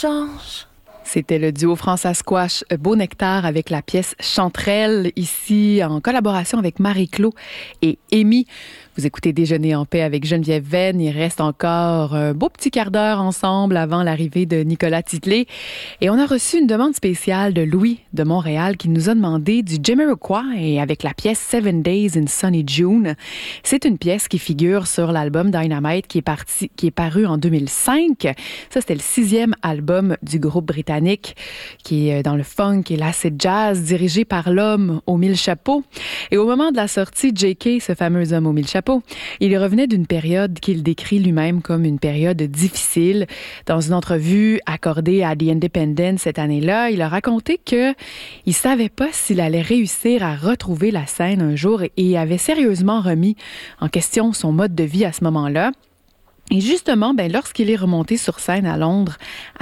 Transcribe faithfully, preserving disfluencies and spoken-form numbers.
change. C'était le duo François Squash Beau Nectar avec la pièce Chanterelle, ici en collaboration avec Marie-Claude et Amy. Vous écoutez Déjeuner en paix avec Geneviève Venn. Il reste encore un beau petit quart d'heure ensemble avant l'arrivée de Nicolas Titley. Et on a reçu une demande spéciale de Louis de Montréal qui nous a demandé du Jamiroquai avec la pièce Seven Days in Sunny June. C'est une pièce qui figure sur l'album Dynamite qui est, parti, qui est paru en deux mille cinq. Ça, c'était le sixième album du groupe britannique qui est dans le funk et l'acid jazz dirigé par l'homme aux mille chapeaux. Et au moment de la sortie, J K, ce fameux homme aux mille chapeaux, il revenait d'une période qu'il décrit lui-même comme une période difficile. Dans une entrevue accordée à The Independent cette année-là, il a raconté que il savait pas s'il allait réussir à retrouver la scène un jour et avait sérieusement remis en question son mode de vie à ce moment-là. Et justement, ben, lorsqu'il est remonté sur scène à Londres